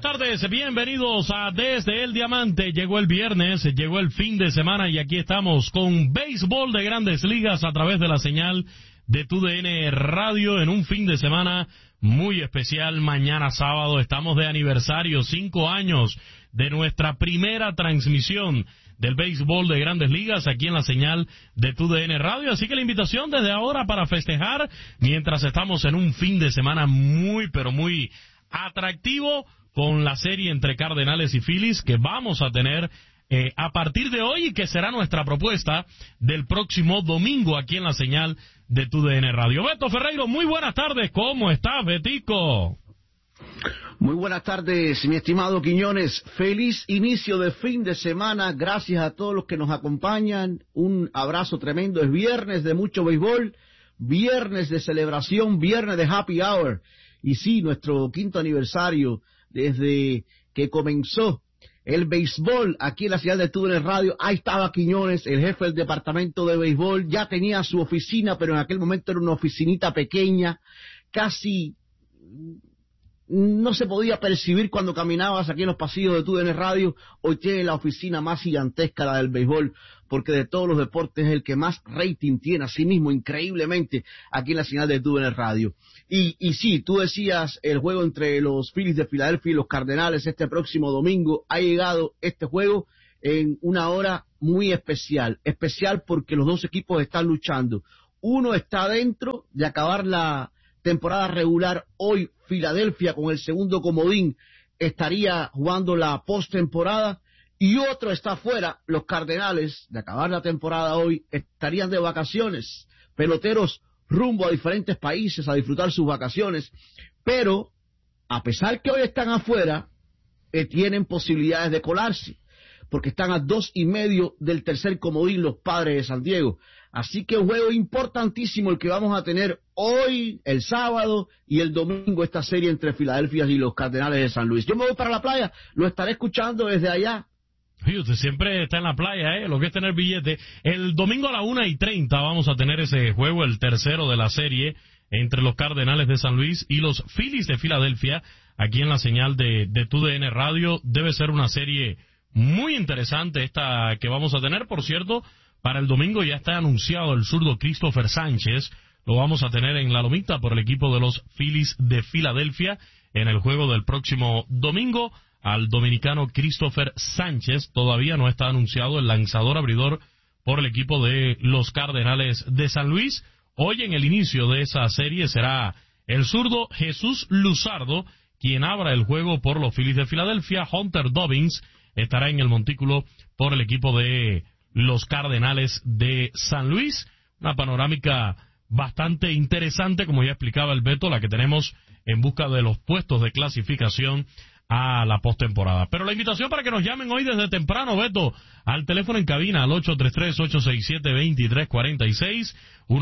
tardes, bienvenidos a Desde el Diamante. Llegó el viernes, llegó el fin de semana y aquí estamos con béisbol de Grandes Ligas a través de la señal de TUDN Radio en un fin de semana muy especial. Mañana sábado estamos de aniversario, 5 años de nuestra primera transmisión del béisbol de Grandes Ligas aquí en la señal de TUDN Radio. Así que la invitación desde ahora para festejar mientras estamos en un fin de semana muy, pero muy atractivo con la serie entre Cardenales y Phillies que vamos a tener a partir de hoy y que será nuestra propuesta del próximo domingo aquí en la señal de TUDN Radio. Beto Ferreiro, muy buenas tardes. ¿Cómo estás, Betico? Muy buenas tardes, mi estimado Quiñones. Feliz inicio de fin de semana. Gracias a todos los que nos acompañan. Un abrazo tremendo. Es viernes de mucho béisbol, viernes de celebración, viernes de happy hour. Y sí, nuestro 5º aniversario desde que comenzó el béisbol aquí en la ciudad de TUDN Radio. Ahí estaba Quiñones, el jefe del departamento de béisbol. Ya tenía su oficina, pero en aquel momento era una oficinita pequeña, casi no se podía percibir cuando caminabas aquí en los pasillos de TUDN Radio. Hoy tiene la oficina más gigantesca, la del béisbol, porque de todos los deportes es el que más rating tiene, así mismo, increíblemente, aquí en la señal de TUDN Radio. Y sí, tú decías, el juego entre los Phillies de Filadelfia y los Cardenales este próximo domingo. Ha llegado este juego en una hora muy especial porque los dos equipos están luchando. Uno está dentro de acabar la temporada regular. Hoy Filadelfia, con el segundo comodín, estaría jugando la postemporada, y otro está afuera. Los Cardenales, de acabar la temporada hoy, estarían de vacaciones, peloteros rumbo a diferentes países a disfrutar sus vacaciones, pero a pesar que hoy están afuera, tienen posibilidades de colarse, porque están a 2.5 del tercer comodín los Padres de San Diego. Así que un juego importantísimo el que vamos a tener hoy, el sábado y el domingo, esta serie entre Filadelfia y los Cardenales de San Luis. Yo me voy para la playa, lo estaré escuchando desde allá. Sí, usted siempre está en la playa, lo que es tener billete. El domingo a la 1:30 vamos a tener ese juego, el tercero de la serie, entre los Cardenales de San Luis y los Phillies de Filadelfia, aquí en la señal de TUDN Radio. Debe ser una serie muy interesante esta que vamos a tener. Por cierto, para el domingo ya está anunciado el zurdo Christopher Sánchez. Lo vamos a tener en la lomita por el equipo de los Phillies de Filadelfia en el juego del próximo domingo. Al dominicano Christopher Sánchez todavía no está anunciado el lanzador abridor por el equipo de los Cardenales de San Luis. Hoy en el inicio de esa serie será el zurdo Jesús Luzardo quien abra el juego por los Phillies de Filadelfia. Hunter Dobbins estará en el montículo por el equipo de los Cardenales de San Luis. Una panorámica bastante interesante, como ya explicaba el Beto, la que tenemos en busca de los puestos de clasificación a la postemporada. Pero la invitación para que nos llamen hoy desde temprano, Beto, al teléfono en cabina al 833-867-2346,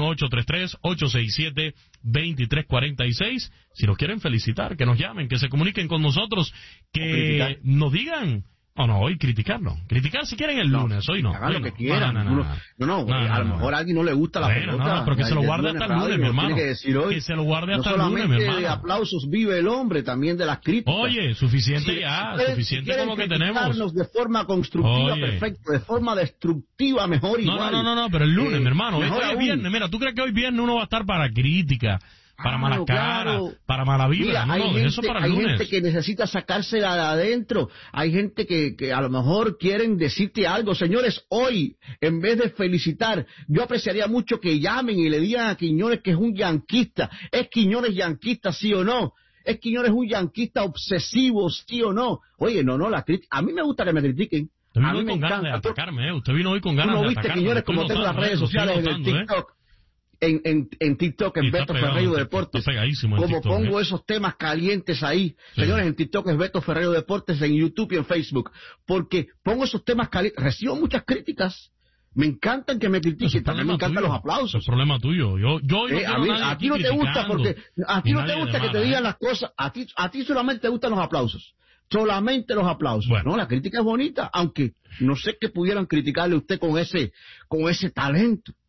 1-833-867-2346. Si nos quieren felicitar, que nos llamen, que se comuniquen con nosotros, que nos digan. No, hoy criticarlo. Criticar si quieren el lunes, hoy no. Hagan lo que quieran. A lo mejor a alguien no le gusta la pelota. No, pero que se lo guarde hasta el lunes, mi hermano. Que se lo guarde hasta el lunes, mi hermano. No solamente de aplausos vive el hombre, también de las críticas. Oye, suficiente ya, suficiente con lo que tenemos. De forma constructiva, perfecto, de forma destructiva, mejor igual. No, pero el lunes, mi hermano. Hoy es viernes. Mira, ¿tú crees que hoy viernes uno va a estar para crítica? Para mala cara, para mala vida. Mira, eso para el lunes. Hay gente que necesita sacársela de adentro. Hay gente que a lo mejor quieren decirte algo. Señores, hoy, en vez de felicitar, yo apreciaría mucho que llamen y le digan a Quiñones que es un yanquista. ¿Es Quiñones yanquista, sí o no? ¿Es Quiñones un yanquista obsesivo, sí o no? Oye, la crítica. A mí me gusta que me critiquen. Usted vino hoy con ganas de atacarme, Usted vino hoy con ganas de atacarme. Quiñones, como tengo las redes sociales en el TikTok. En TikTok, en Beto Ferreiro Deportes, como pongo esos temas calientes ahí, señores, en TikTok es Beto Ferreiro Deportes, en YouTube y en Facebook, porque pongo esos temas calientes, recibo muchas críticas, me encantan que me critiquen, también me encantan los aplausos. Es problema tuyo, a ti no te gusta porque, a ti no te gusta que te digan las cosas, a ti solamente te gustan los aplausos. Solamente los aplausos. Bueno. No, la crítica es bonita, aunque no sé qué pudieran criticarle a usted con ese talento.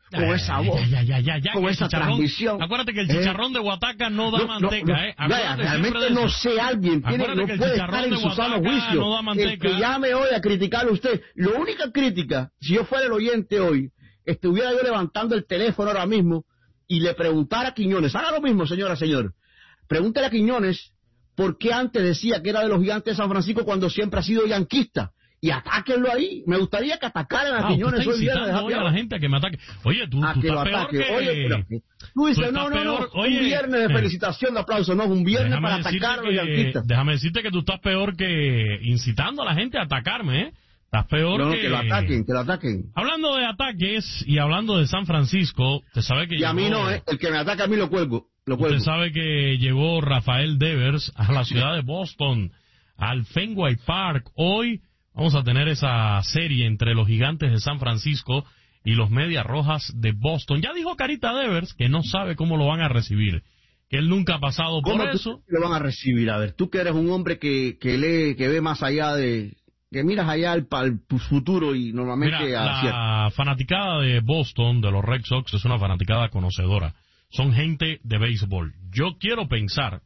con esa voz, con esa transmisión. Acuérdate que el chicharrón de Guataca no da manteca, realmente no sé, alguien no puede estar en su sano juicio. El que llame hoy a criticarlo a usted, la única crítica, si yo fuera el oyente hoy, estuviera yo levantando el teléfono ahora mismo y le preguntara a Quiñones, haga lo mismo, señor, pregúntale a Quiñones por qué antes decía que era de los Gigantes de San Francisco cuando siempre ha sido yanquista. Y atáquenlo ahí. Me gustaría que atacaran a Quiñones hoy viernes. Hoy a la gente a que me ataque. Oye, tú estás peor que... Oye, tú dices, no. Oye, un viernes de felicitación, de aplauso. No, un viernes para atacar a los yanquistas. Déjame decirte que tú estás peor que incitando a la gente a atacarme, ¿eh? Estás peor que... que lo ataquen. Hablando de ataques y hablando de San Francisco, te sabe que y a mí no, el que me ataca a mí lo cuelgo. Usted sabe que llegó Rafael Devers a la ciudad de Boston, al Fenway Park. Hoy vamos a tener esa serie entre los Gigantes de San Francisco y los Medias Rojas de Boston. Ya dijo Carita Devers que no sabe cómo lo van a recibir, que él nunca ha pasado por eso. ¿Cómo lo van a recibir? A ver, tú que eres un hombre que lee, que ve más allá de... que miras allá al futuro y normalmente... Mira, la fanaticada de Boston, de los Red Sox, es una fanaticada conocedora. Son gente de béisbol. Yo quiero pensar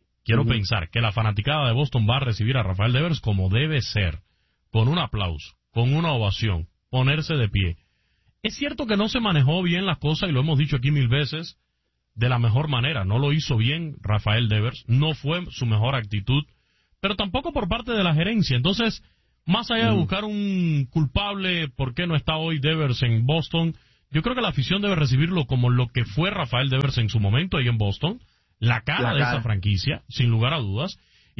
que la fanaticada de Boston va a recibir a Rafael Devers como debe ser, con un aplauso, con una ovación, ponerse de pie. Es cierto que no se manejó bien las cosas, y lo hemos dicho aquí 1000 veces, de la mejor manera. No lo hizo bien Rafael Devers, no fue su mejor actitud, pero tampoco por parte de la gerencia. Entonces, más allá de buscar un culpable, ¿por qué no está hoy Devers en Boston? Yo creo que la afición debe recibirlo como lo que fue Rafael Devers en su momento ahí en Boston, la cara de esa franquicia, sin lugar a dudas,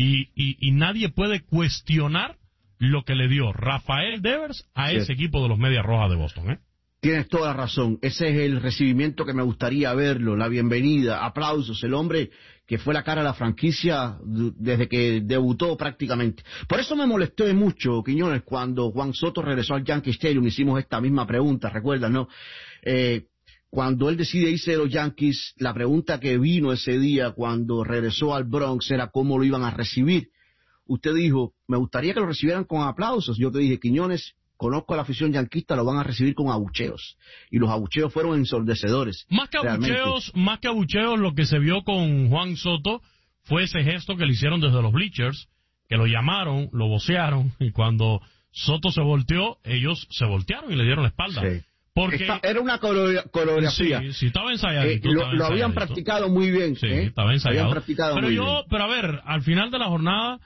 y nadie puede cuestionar lo que le dio Rafael Devers a ese equipo de los Medias Rojas de Boston, ¿eh? Tienes toda la razón. Ese es el recibimiento que me gustaría verlo, la bienvenida, aplausos, el hombre que fue la cara de la franquicia desde que debutó prácticamente. Por eso me molesté mucho, Quiñones, cuando Juan Soto regresó al Yankee Stadium, hicimos esta misma pregunta, ¿recuerdas, no? Cuando él decide irse de los Yankees, la pregunta que vino ese día cuando regresó al Bronx era cómo lo iban a recibir. Usted dijo, me gustaría que lo recibieran con aplausos. Yo te dije, Quiñones, conozco a la afición yanquista, lo van a recibir con abucheos. Y los abucheos fueron ensordecedores. Más que abucheos, lo que se vio con Juan Soto fue ese gesto que le hicieron desde los bleachers, que lo llamaron, lo vocearon, y cuando Soto se volteó, ellos se voltearon y le dieron la espalda. Sí. Porque era una coreografía. Sí, estaba ensayado. Lo habían practicado muy bien. Sí, estaba ensayado. Pero a ver, al final de la jornada,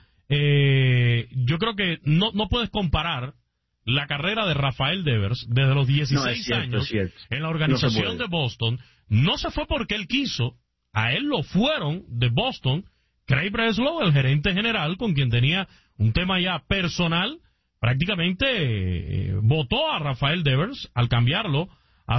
yo creo que no puedes comparar la carrera de Rafael Devers desde los 16 años en la organización de Boston. No se fue porque él quiso, a él lo fueron de Boston Craig Breslow, el gerente general, con quien tenía un tema ya personal. Prácticamente votó a Rafael Devers al cambiarlo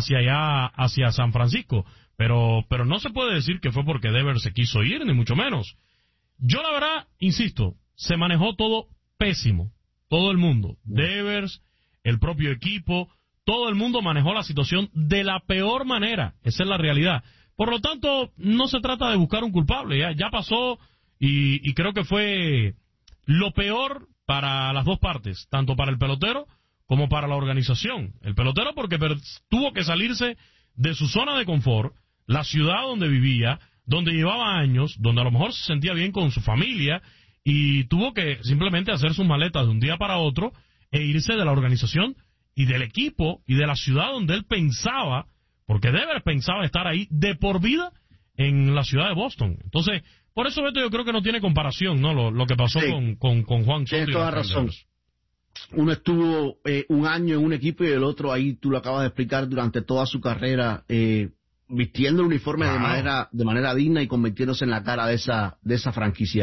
hacia San Francisco, pero no se puede decir que fue porque Devers se quiso ir, ni mucho menos. Yo la verdad, insisto, se manejó todo pésimo, todo el mundo, Devers, el propio equipo, todo el mundo manejó la situación de la peor manera, esa es la realidad. Por lo tanto, no se trata de buscar un culpable, ya pasó y creo que fue lo peor para las dos partes, tanto para el pelotero como para la organización. El pelotero porque tuvo que salirse de su zona de confort, la ciudad donde vivía, donde llevaba años, donde a lo mejor se sentía bien con su familia, y tuvo que simplemente hacer sus maletas de un día para otro e irse de la organización y del equipo y de la ciudad donde él pensaba, porque Devers pensaba estar ahí de por vida en la ciudad de Boston. Entonces, por eso, Beto, yo creo que no tiene comparación, ¿no? Lo que pasó con Juan Soto. Tienes toda razón. Uno estuvo un año en un equipo y el otro, ahí tú lo acabas de explicar, durante toda su carrera, vistiendo el uniforme de manera digna y convirtiéndose en la cara de esa franquicia.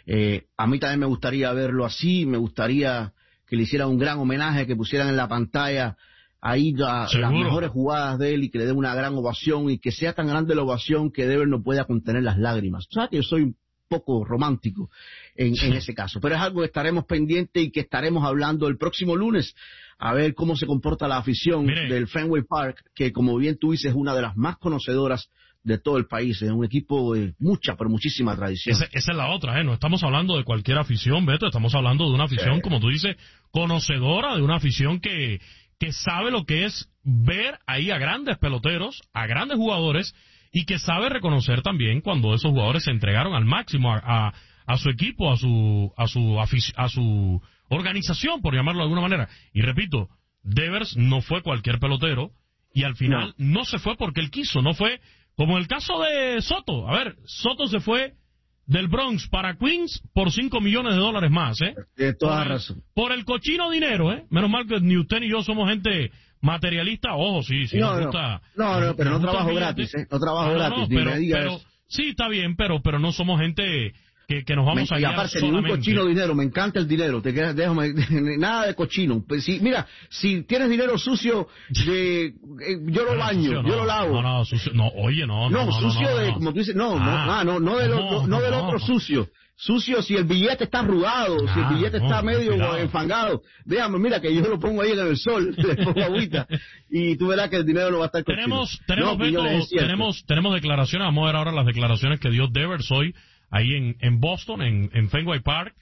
A mí también me gustaría verlo así, me gustaría que le hicieran un gran homenaje, que pusieran en la pantalla ahí las mejores jugadas de él y que le den una gran ovación, y que sea tan grande la ovación que Devers no pueda contener las lágrimas. O sea, que yo soy un poco romántico en ese caso, pero es algo que estaremos pendientes y que estaremos hablando el próximo lunes, a ver cómo se comporta la afición del Fenway Park, que como bien tú dices es una de las más conocedoras de todo el país, es un equipo de muchísima tradición. Esa es la otra, no estamos hablando de cualquier afición, Beto, estamos hablando de una afición, como tú dices, conocedora, de una afición que sabe lo que es ver ahí a grandes peloteros, a grandes jugadores, y que sabe reconocer también cuando esos jugadores se entregaron al máximo a su equipo, a su organización, por llamarlo de alguna manera. Y repito, Devers no fue cualquier pelotero, y al final no se fue porque él quiso, no fue como el caso de Soto. A ver, Soto se fue del Bronx para Queens por $5 millones más, ¿eh? De toda razón. Por el cochino dinero, ¿eh? Menos mal que ni usted ni yo somos gente materialista. Ojo, sí, nos gusta. No, pero no trabajo gratis, ¿eh? No trabajo gratis. Pero sí, está bien, pero no somos gente que nos vamos a guiar aparte, solamente. Ningún cochino dinero, me encanta el dinero, déjame, nada de cochino. Pues si tienes dinero sucio, yo lo baño, sucio, yo lo lavo. Sucio, oye, sucio como tú dices, no del otro sucio. Sucio si el billete está arrugado, si el billete está medio enfangado. Déjame, mira que yo lo pongo ahí en el sol, le pongo agüita, y tú verás que el dinero no va a estar cochino. Tenemos declaraciones, vamos a ver ahora las declaraciones que dio Devers hoy ahí en Boston, en Fenway Park,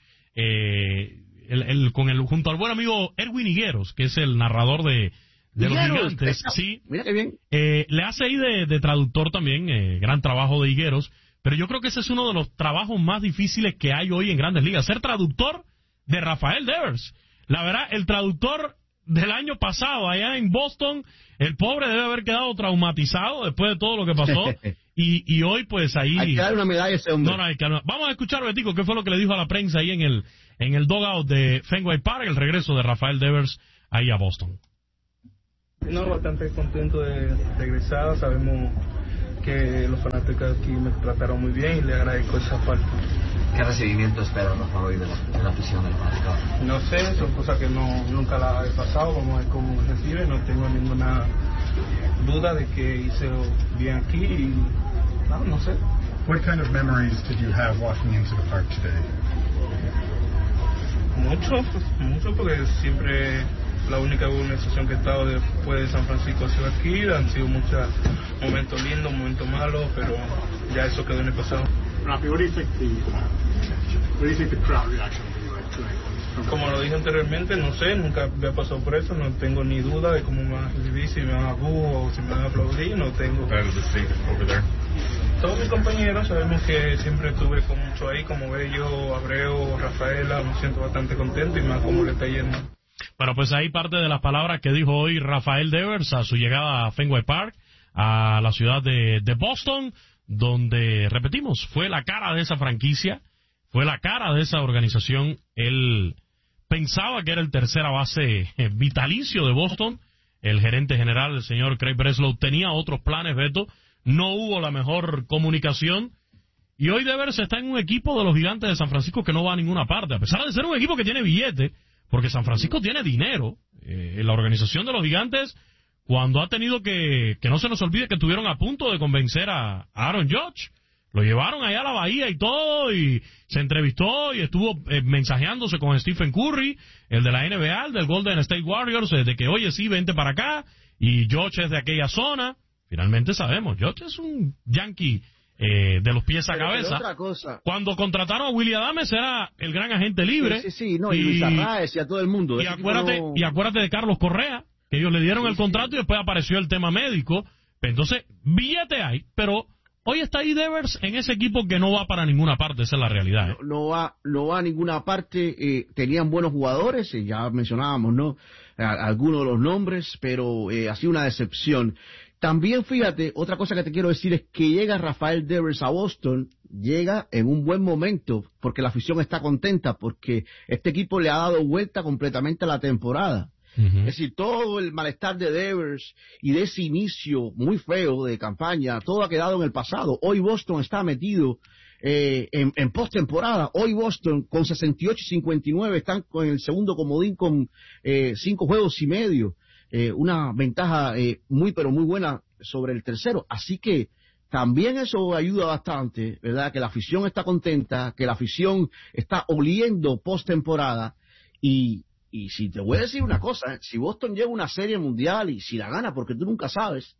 junto al buen amigo Erwin Higueros, que es el narrador de los Gigantes. Sí, mira qué bien. Le hace ahí de traductor también, gran trabajo de Higueros, pero yo creo que ese es uno de los trabajos más difíciles que hay hoy en Grandes Ligas, ser traductor de Rafael Devers. La verdad, el traductor del año pasado allá en Boston, el pobre debe haber quedado traumatizado después de todo lo que pasó. Y hoy, pues, ahí... Hay que dar una medalla a ese hombre. Vamos a escuchar, Betico, qué fue lo que le dijo a la prensa ahí en el dugout de Fenway Park, el regreso de Rafael Devers ahí a Boston. No, bastante contento de regresar. Sabemos que los fanáticos aquí me trataron muy bien y le agradezco esa parte. ¿Qué recibimiento espera Rafa hoy de la afición del fanático? No sé, son cosas que nunca las he pasado. Vamos a ver cómo recibe. No tengo ninguna duda de que hice bien aquí y no sé. What kind of memories did you have walking into the park today? Mucho, porque siempre la única organización que he estado después de San Francisco ha sido aquí. Han sido muchos momentos lindos, momentos malos, pero ya eso quedó en el pasado. Rafi, what do you think the crowd reaction will be like tonight? Como lo dije anteriormente, no sé, nunca había pasado por eso, no tengo ni duda de cómo me van a recibir, si me van a boo o si me van a aplaudir, no tengo. Todos mis compañeros sabemos que siempre estuve con mucho ahí, como Bello, Abreu, Rafaela, me siento bastante contento y más como le está yendo. Bueno, pues ahí parte de las palabras que dijo hoy Rafael Devers a su llegada a Fenway Park, a la ciudad de Boston, donde, repetimos, fue la cara de esa franquicia, fue la cara de esa organización. Él pensaba que era el tercera base vitalicio de Boston. El gerente general, el señor Craig Breslow, tenía otros planes, Beto. No hubo la mejor comunicación. Y hoy Devers está en un equipo de los Gigantes de San Francisco que no va a ninguna parte, a pesar de ser un equipo que tiene billete, porque San Francisco tiene dinero. La organización de los Gigantes, cuando ha tenido que no se nos olvide que estuvieron a punto de convencer a Aaron Judge, lo llevaron allá a la bahía y todo, y se entrevistó y estuvo mensajeándose con Stephen Curry, el de la NBA, el del Golden State Warriors, de que, oye, sí, vente para acá, y Judge es de aquella zona. Finalmente sabemos, Judge es un yankee de los pies a cabeza. Otra cosa. Cuando contrataron a Willy Adames era el gran agente libre. Sí, y Luis Arraez y a todo el mundo. Y acuérdate de Carlos Correa, que ellos le dieron el contrato y después apareció el tema médico. Entonces, billete hay, pero hoy está ahí Devers en ese equipo que no va para ninguna parte, esa es la realidad. No va a ninguna parte. Tenían buenos jugadores, ya mencionábamos, ¿no? Algunos de los nombres, pero ha sido una decepción. También, fíjate, otra cosa que te quiero decir es que llega Rafael Devers a Boston, llega en un buen momento, porque la afición está contenta, porque este equipo le ha dado vuelta completamente a la temporada. Es decir, todo el malestar de Devers y de ese inicio muy feo de campaña, todo ha quedado en el pasado. Hoy Boston está metido en postemporada. Hoy Boston con 68-59 están con el segundo comodín con 5 juegos y medio. Una ventaja muy pero muy buena sobre el tercero, así que también eso ayuda bastante, ¿verdad? Que la afición está contenta, que la afición está oliendo postemporada y si te voy a decir una cosa, si Boston lleva una serie mundial y si la gana, porque tú nunca sabes,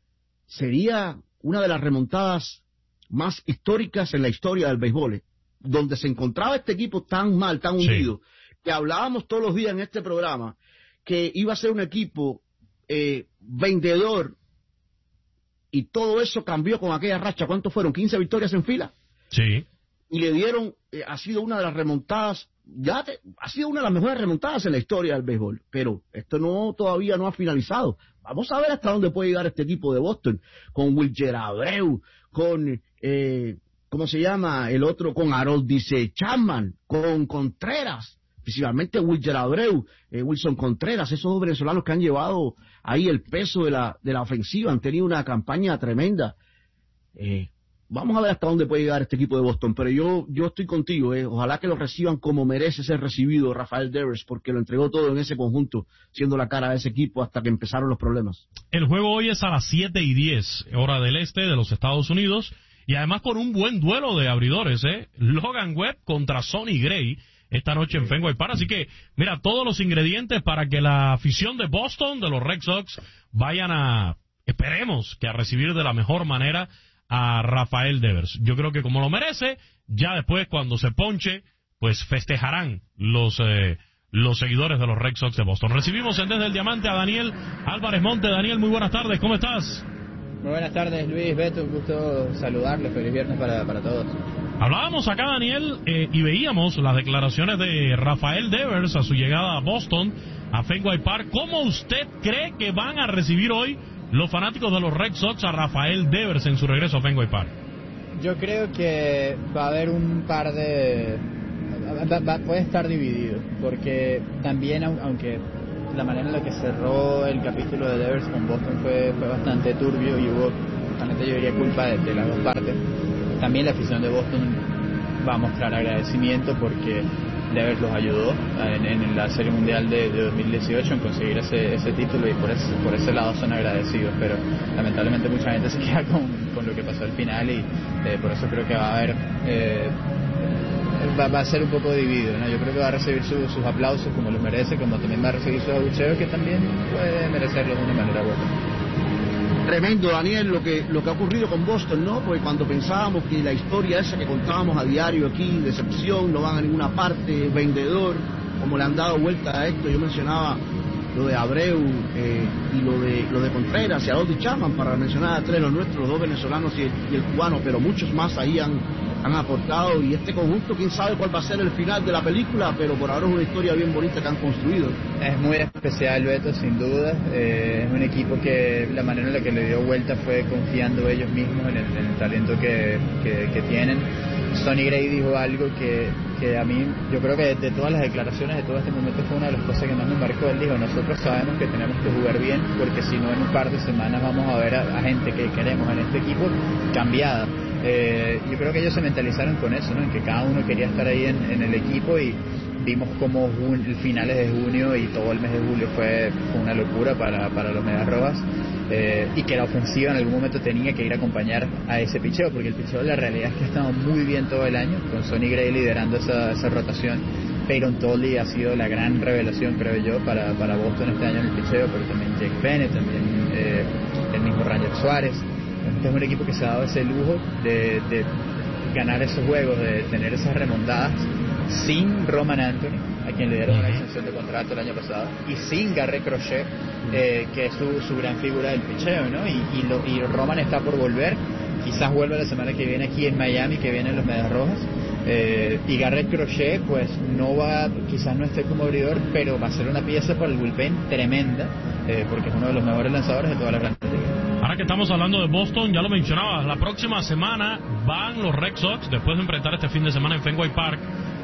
sería una de las remontadas más históricas en la historia del béisbol, donde se encontraba este equipo tan mal, tan hundido, que hablábamos todos los días en este programa que iba a ser un equipo vendedor, y todo eso cambió con aquella racha. ¿Cuántos fueron? 15 victorias en fila. Sí. Y le dieron, ha sido una de las remontadas, ha sido una de las mejores remontadas en la historia del béisbol, pero esto todavía no ha finalizado. Vamos a ver hasta dónde puede llegar este equipo de Boston, con Wilcher Abreu, con, ¿cómo se llama? El otro, con Aroldis Chapman, con Contreras, principalmente Wilcher Abreu, Wilson Contreras, esos dos venezolanos que han llevado ahí el peso de la ofensiva, han tenido una campaña tremenda. Vamos a ver hasta dónde puede llegar este equipo de Boston, pero yo estoy contigo, ojalá que lo reciban como merece ser recibido Rafael Devers, porque lo entregó todo en ese conjunto, siendo la cara de ese equipo hasta que empezaron los problemas. El juego hoy es a las 7:10, hora del este de los Estados Unidos, y además con un buen duelo de abridores, Logan Webb contra Sonny Gray, esta noche en Fenway Park, así que, mira, todos los ingredientes para que la afición de Boston, de los Red Sox, vayan esperemos que a recibir de la mejor manera a Rafael Devers. Yo creo que como lo merece, ya después cuando se ponche, pues festejarán los seguidores de los Red Sox de Boston. Recibimos Desde el Diamante a Daniel Álvarez Monte. Daniel, muy buenas tardes, ¿cómo estás? Muy buenas tardes, Luis, Beto, un gusto saludarles, feliz viernes para todos. Hablábamos acá, Daniel, y veíamos las declaraciones de Rafael Devers a su llegada a Boston, a Fenway Park. ¿Cómo usted cree que van a recibir hoy los fanáticos de los Red Sox a Rafael Devers en su regreso a Fenway Park? Yo creo que va a haber un par de... puede estar dividido, porque también, aunque la manera en la que cerró el capítulo de Devers con Boston fue bastante turbio y hubo, realmente yo diría, culpa de las dos partes, también la afición de Boston va a mostrar agradecimiento porque Devers los ayudó en la Serie Mundial de 2018 en conseguir ese título, y por ese lado son agradecidos, pero lamentablemente mucha gente se queda con lo que pasó al final, y por eso creo que va a haber va a ser un poco dividido, ¿no? Yo creo que va a recibir sus aplausos como los merece, como también va a recibir sus abucheos, que también puede merecerlos de una manera u otra. Tremendo, Daniel, lo que ha ocurrido con Boston, ¿no? Porque cuando pensábamos que la historia esa que contábamos a diario aquí, decepción, no van a ninguna parte, vendedor, como le han dado vuelta a esto, yo mencionaba lo de Abreu y lo de Contreras y Aroldis Chapman, para mencionar a tres, los nuestros, los dos venezolanos y el cubano, pero muchos más ahí han aportado, y este conjunto, quién sabe cuál va a ser el final de la película, pero por ahora es una historia bien bonita que han construido. Es muy especial, Beto, sin duda. Es un equipo que la manera en la que le dio vuelta fue confiando ellos mismos en el talento que tienen. Sonny Gray dijo algo que a mí, yo creo que de todas las declaraciones de todo este momento fue una de las cosas que más me marcó. Él dijo: nosotros sabemos que tenemos que jugar bien, porque si no en un par de semanas vamos a ver a gente que queremos en este equipo cambiada. Yo creo que ellos se mentalizaron con eso, ¿no? En que cada uno quería estar ahí en el equipo, y vimos como finales de junio y todo el mes de julio fue una locura para los Medias Rojas, y que la ofensiva en algún momento tenía que ir a acompañar a ese picheo, porque el picheo, la realidad es que ha estado muy bien todo el año, con Sonny Gray liderando esa rotación. Peyton Tolly ha sido la gran revelación, creo yo, para Boston este año en el picheo, pero también Jake Bennett, también el mismo Ranger Suárez. Este es un equipo que se ha dado ese lujo de ganar esos juegos, de tener esas remontadas sin Roman Anthony, a quien le dieron una extensión de contrato el año pasado, y sin Garrett Crochet, que es su gran figura del picheo, ¿no? Y Roman está por volver, quizás vuelva la semana que viene aquí en Miami, que vienen los Medias Rojas, y Garrett Crochet pues quizás no esté como abridor, pero va a ser una pieza para el bullpen tremenda, porque es uno de los mejores lanzadores de toda la Grandes Ligas. Ahora que estamos hablando de Boston, ya lo mencionabas, la próxima semana van los Red Sox, después de enfrentar este fin de semana en Fenway Park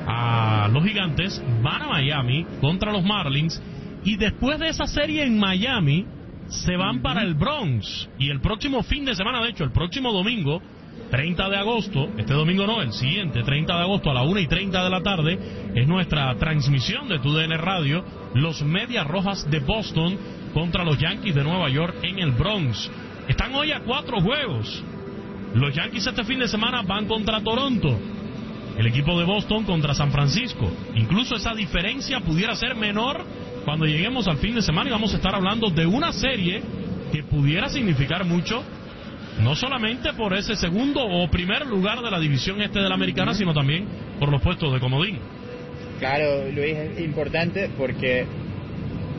a los Gigantes, van a Miami contra los Marlins, y después de esa serie en Miami se van para el Bronx, y el próximo fin de semana, de hecho el próximo domingo 30 de agosto, este domingo no, el siguiente 30 de agosto a la 1:30 de la tarde es nuestra transmisión de TUDN Radio, los Medias Rojas de Boston contra los Yankees de Nueva York en el Bronx. Están hoy a 4 juegos. Los Yankees este fin de semana van contra Toronto, el equipo de Boston contra San Francisco. Incluso esa diferencia pudiera ser menor cuando lleguemos al fin de semana, y vamos a estar hablando de una serie que pudiera significar mucho, no solamente por ese segundo o primer lugar de la división este de la Americana, sino también por los puestos de comodín. Claro, Luis, es importante porque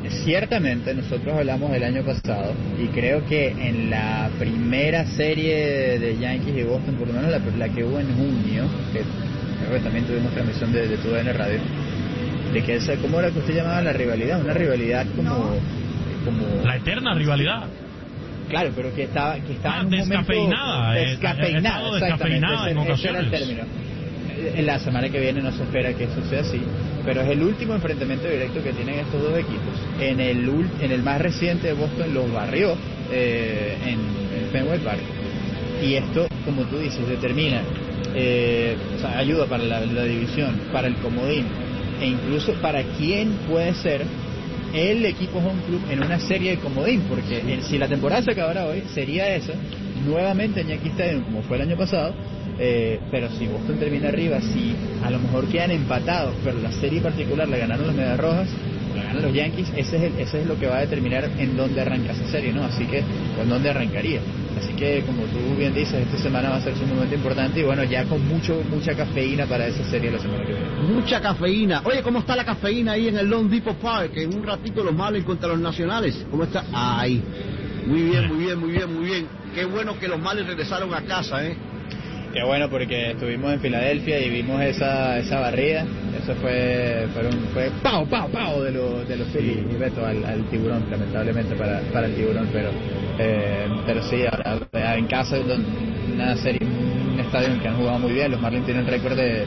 Ciertamente nosotros hablamos del año pasado y creo que en la primera serie de Yankees y Boston, por lo menos la que hubo en junio, que creo que también tuvimos transmisión de TUDN Radio, de que esa, ¿cómo era que usted llamaba la rivalidad? Una rivalidad como la eterna rivalidad. Claro, pero que estaba en un descafeinada, momento descafeinada, descafeinada en ocasiones. Ese era el término. En la semana que viene no se espera que eso sea así, pero es el último enfrentamiento directo que tienen estos dos equipos. En el más reciente de Boston los barrió en Fenway Park, y esto, como tú dices, determina ayuda para la división, para el comodín, e incluso para quién puede ser el equipo home club en una serie de comodín, porque si la temporada se acabara hoy, sería esa, nuevamente en Yankee Stadium, como fue el año pasado. Pero si Boston termina arriba, si a lo mejor quedan empatados, pero la serie particular la ganaron los Medias Rojas, la ganan los Yankees, ese es lo que va a determinar en dónde arranca esa serie, ¿no? Así que, en dónde arrancaría. Así que, como tú bien dices, esta semana va a ser sumamente importante y bueno, ya con mucha cafeína para esa serie la semana que viene. Mucha cafeína. Oye, ¿cómo está la cafeína ahí en el Lone Depot Park? En un ratito los Marlins contra los Nacionales. ¿Cómo está? Ahí. Muy bien. Qué bueno que los Marlins regresaron a casa, ¿eh? Qué bueno, porque estuvimos en Filadelfia y vimos esa barrida. Eso fue pao de los Phillies y Beto al tiburón, lamentablemente para el tiburón, pero sí, ahora en casa, una serie, un estadio en que han jugado muy bien. Los Marlins tienen récord de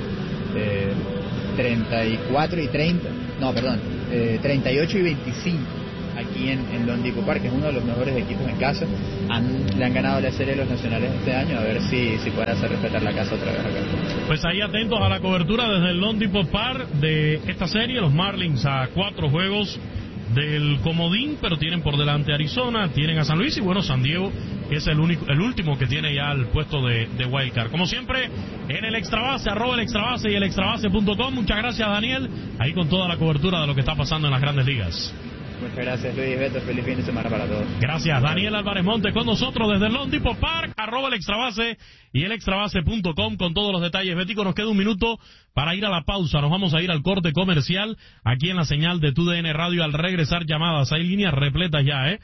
34 y 30, 38 y 25 aquí en Lone Depot Park, que es uno de los mejores equipos en casa. Le han ganado la serie de los Nacionales este año, a ver si pueden hacer respetar la casa otra vez acá. Pues ahí atentos a la cobertura desde el Lone Depot Park de esta serie. Los Marlins a 4 juegos del comodín, pero tienen por delante a Arizona, tienen a San Luis y bueno, San Diego, que es el último que tiene ya el puesto de wildcard. Como siempre, en el Extrabase, @el Extrabase y el Extrabase.com. Muchas gracias, Daniel, ahí con toda la cobertura de lo que está pasando en las Grandes Ligas. Muchas gracias, Luis Beto. Feliz fin de semana para todos. Gracias, Daniel Álvarez Monte con nosotros desde el Lone Depot Park, @el Extrabase y el Extrabase.com con todos los detalles. Betico, nos queda un minuto para ir a la pausa. Nos vamos a ir al corte comercial aquí en la señal de TUDN Radio. Al regresar, llamadas. Hay líneas repletas ya,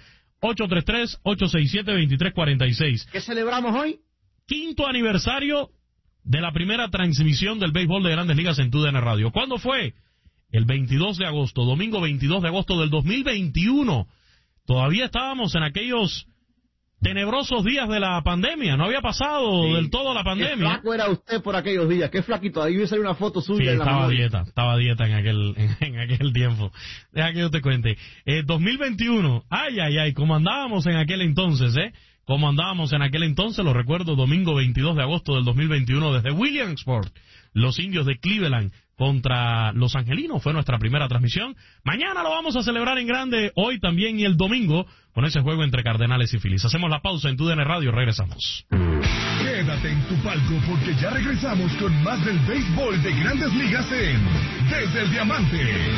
833-867-2346. ¿Qué celebramos hoy? 5º aniversario de la primera transmisión del béisbol de Grandes Ligas en TUDN Radio. ¿Cuándo fue? El 22 de agosto, domingo 22 de agosto del 2021. Todavía estábamos en aquellos tenebrosos días de la pandemia. No había pasado del todo la pandemia. Qué flaco era usted por aquellos días. Qué flaquito. Ahí voy a salir una foto suya. Sí, en la estaba dieta en aquel tiempo. Deja que yo te cuente. 2021. Ay, como andábamos en aquel entonces, Como andábamos en aquel entonces, lo recuerdo, domingo 22 de agosto del 2021 desde Williamsport. Los Indios de Cleveland contra los Angelinos fue nuestra primera transmisión. Mañana lo vamos a celebrar en grande, hoy también y el domingo, con ese juego entre Cardenales y Phillies. Hacemos la pausa en TUDN Radio, regresamos. Quédate en tu palco porque ya regresamos con más del béisbol de Grandes Ligas Desde el Diamante.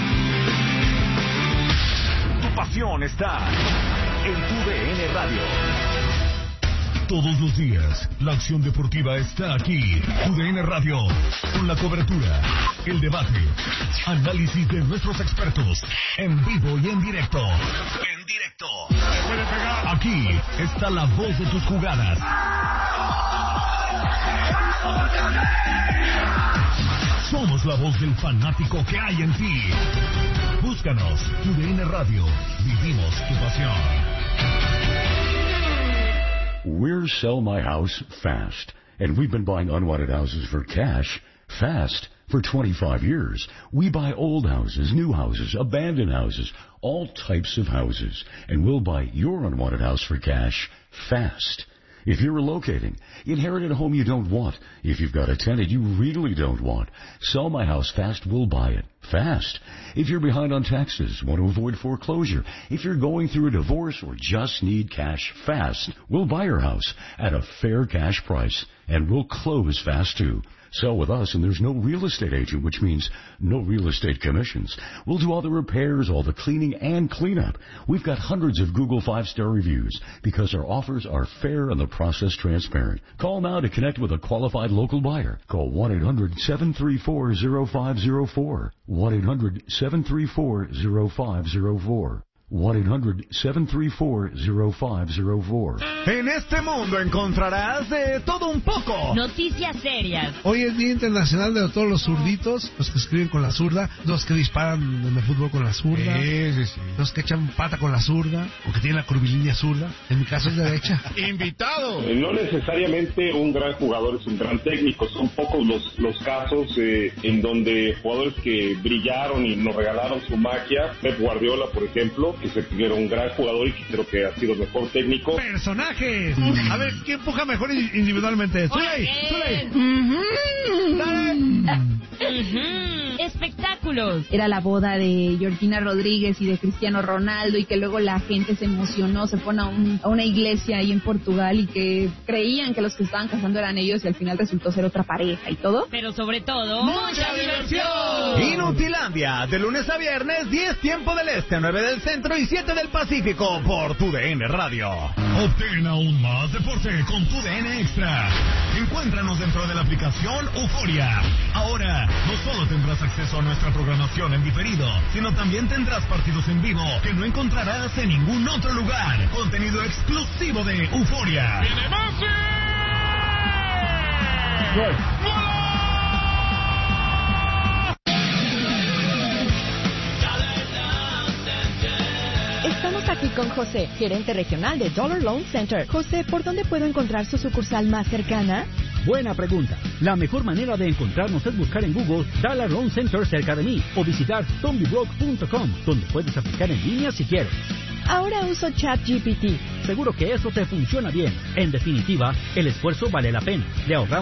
Tu pasión está en TUDN Radio. Todos los días, la acción deportiva está aquí. TUDN Radio, con la cobertura, el debate, análisis de nuestros expertos, en vivo y en directo. Aquí está la voz de tus jugadas. Somos la voz del fanático que hay en ti. Búscanos, TUDN Radio, vivimos tu pasión. We're Sell My House Fast, and we've been buying unwanted houses for cash fast for 25 years. We buy old houses, new houses, abandoned houses, all types of houses, and we'll buy your unwanted house for cash fast. If you're relocating, inherited a home you don't want, if you've got a tenant you really don't want, Sell My House Fast will buy it fast. If you're behind on taxes, want to avoid foreclosure, if you're going through a divorce or just need cash fast, we'll buy your house at a fair cash price, and we'll close fast too. Sell with us, and there's no real estate agent, which means no real estate commissions. We'll do all the repairs, all the cleaning, and cleanup. We've got hundreds of Google 5-star reviews because our offers are fair and the process transparent. Call now to connect with a qualified local buyer. Call 1-800-734-0504. 1-800-734-0504. 1-800-734-0504. En este mundo encontrarás de todo un poco. Noticias serias. Hoy es Día Internacional de todos los zurditos, los que escriben con la zurda, los que disparan en el fútbol con la zurda, los que echan pata con la zurda, o que tienen la curvilínea zurda. En mi caso es derecha. ¡Invitado! No necesariamente un gran jugador es un gran técnico. Son pocos los casos en donde jugadores que brillaron y nos regalaron su magia. Pep Guardiola, por ejemplo, que era un gran jugador y que creo que ha sido el mejor técnico. ¡Personajes! A ver, ¿quién empuja mejor individualmente? ¡Zuley! Espectáculos. Era la boda de Georgina Rodríguez y de Cristiano Ronaldo, y que luego la gente se emocionó, se fue a una iglesia ahí en Portugal y que creían que los que estaban casando eran ellos y al final resultó ser otra pareja y todo. Pero sobre todo, ¡mucha diversión! Inutilandia, de lunes a viernes, 10 tiempo del este, 9 del centro y 7 del Pacífico, por TUDN Radio. Obtén aún más deporte con TUDN Extra. Encuéntranos dentro de la aplicación Euforia. Ahora, no solo tendrás acceso a nuestra programación en diferido, sino también tendrás partidos en vivo que no encontrarás en ningún otro lugar. Contenido exclusivo de Euforia. ¡Viene Messi! ¡Gol! Estamos aquí con José, gerente regional de Dollar Loan Center. José, ¿por dónde puedo encontrar su sucursal más cercana? Buena pregunta. La mejor manera de encontrarnos es buscar en Google Dollar Loan Center cerca de mí o visitar tombybrook.com, donde puedes aplicar en línea si quieres. Ahora uso ChatGPT. Seguro que eso te funciona bien. En definitiva, el esfuerzo vale la pena. Le ahorramos